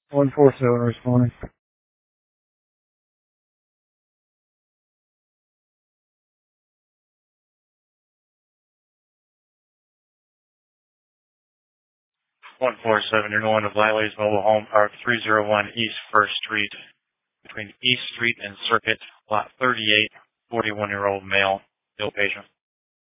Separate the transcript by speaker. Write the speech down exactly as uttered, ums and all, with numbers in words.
Speaker 1: one four seven responding.
Speaker 2: one four seven, you're going to Blyle's Mobile Home Park, three oh one East First Street, between East Street and Circuit, lot thirty-eight, forty-one-year-old male, ill patient.